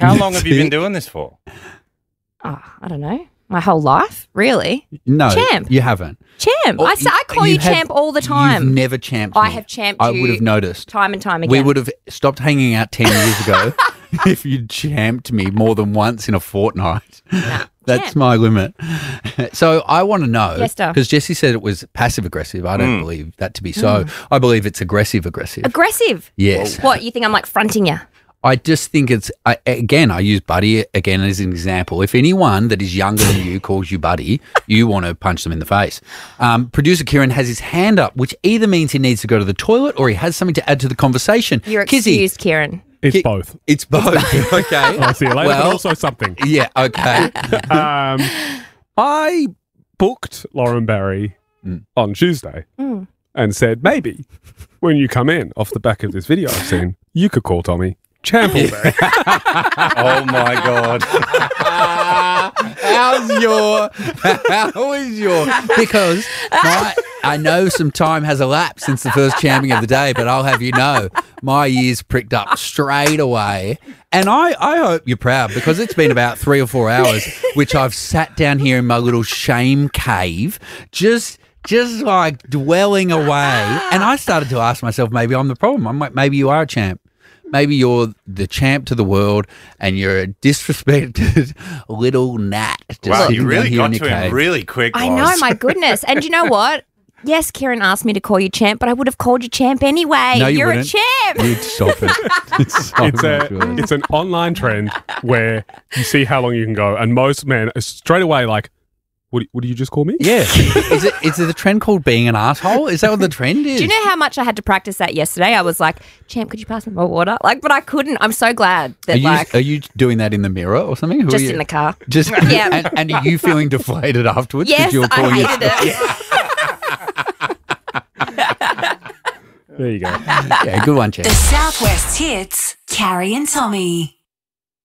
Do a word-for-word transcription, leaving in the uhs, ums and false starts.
How long have you been doing this for? Oh, I don't know. My whole life? Really? No, Champ. you haven't. Champ. Oh, I, say, I call you, have- champ all the time. You've never champed I me. have champed I you would have noticed. time and time again. We would have stopped hanging out ten years ago if you'd champed me more than once in a fortnight. Nah, That's champ. my limit. So I want to know, Yes, Dale. because Jessie said it was passive aggressive. I don't Mm. believe that to be so. I believe it's aggressive aggressive. Aggressive? Yes. What, you think I'm like fronting you? I just think it's, I, again, I use Buddy again as an example. If anyone that is younger than you calls you Buddy, you want to punch them in the face. Um, Producer Kieran has his hand up, which either means he needs to go to the toilet or he has something to add to the conversation. You're Kizzy, excused, Kieran. It's Ki- both. It's both. Okay. I'll see you later, Well- but also something. Yeah, okay. Um, I booked Lauren Barry Mm. on Tuesday Mm. and said, maybe when you come in off the back of this video I've seen, you could call Tommy Champleberry. Oh, my God. How's your, how is your, because my, I know some time has elapsed since the first champing of the day, but I'll have you know, my ears pricked up straight away. And I, I hope you're proud because it's been about three or four hours, which I've sat down here in my little shame cave, just just like dwelling away. And I started to ask myself, maybe I'm the problem. I'm like, maybe you are a champ. Maybe you're the champ to the world and you're a disrespected little gnat. Just Wow, sitting you down really here got in your to him cave. really quick, I know, Loz. my goodness. And you know what? Yes, Kieran asked me to call you champ, but I would have called you champ anyway. No, you You're wouldn't. a champ. You'd stop it. It's, so It's a much worse. it's an online trend where you see how long you can go, and most men are straight away like, "What? What do you just call me?" Yeah. Is it is it a trend called being an asshole? Is that what the trend is? Do you know how much I had to practice that yesterday? I was like, champ, could you pass me my water? Like, but I couldn't. I'm so glad that Are you, like are you doing that in the mirror or something? Who are just you? in the car. Just Yeah. and, and are you feeling deflated afterwards? 'cause Yes, you're calling I yourself- hated it. There you go. Yeah, good one, champ. The Southwest Hits, Carrie and Tommy.